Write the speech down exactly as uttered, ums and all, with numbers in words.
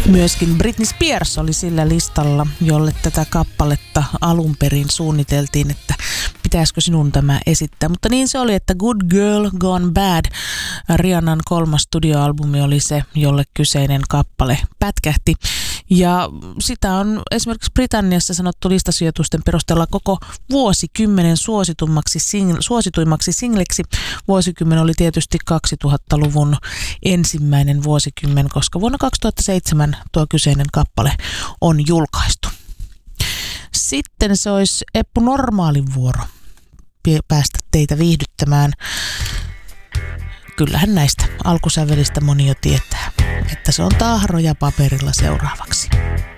Myöskin Britney Spears oli sillä listalla, jolle tätä kappaletta alun perin suunniteltiin, että pitäisikö sinun tämä esittää. Mutta niin se oli, että Good Girl Gone Bad, Rihannan kolmas studioalbumi, oli se, jolle kyseinen kappale pätkähti. Ja sitä on esimerkiksi Britanniassa sanottu listasijoitusten perusteella koko vuosikymmenen suositummaksi sing- suosituimmaksi singleksi. Vuosikymmen oli tietysti kaksituhattaluvun ensimmäinen vuosikymmen, koska vuonna kaksituhattaseitsemän tuo kyseinen kappale on julkaistu. Sitten se olisi Eppu Normaalin vuoro päästä teitä viihdyttämään. Kyllähän näistä alkusävelistä moni jo tietää, että se on tahroja paperilla seuraavaksi.